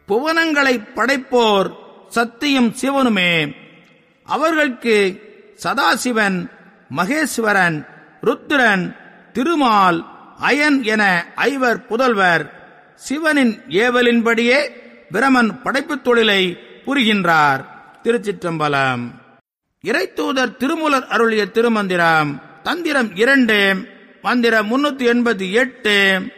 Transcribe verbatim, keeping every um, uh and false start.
புவனங்களை படைப்போர் சக்தியும் சிவனுமே. அவர்களுக்கு சதாசிவன், மகேஸ்வரன், ருத்ரன், திருமால், அயன் என ஐவர் புதல்வர். சிவனின் ஏவலின்படியே பிரமன் படைப்புத் தொழிலை புரிகின்றார். திருச்சிற்றம்பலம். இறைத்தூதர் திருமூலர் அருளிய திருமந்திரம். தந்திரம் இரண்டு, மந்திரம் முன்னூத்தி எண்பத்தி எட்டு.